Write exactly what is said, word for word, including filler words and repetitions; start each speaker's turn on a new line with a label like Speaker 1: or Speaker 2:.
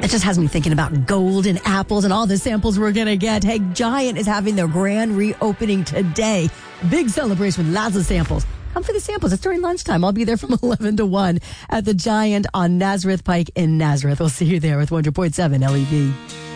Speaker 1: That just has me thinking about golden apples and all the samples we're going to get. Hey, Giant is having their grand reopening today. Big celebration with lots of samples. Come for the samples. It's during lunchtime. I'll be there from eleven to one at the Giant on Nazareth Pike in Nazareth. We'll see you there with one hundred point seven L E V.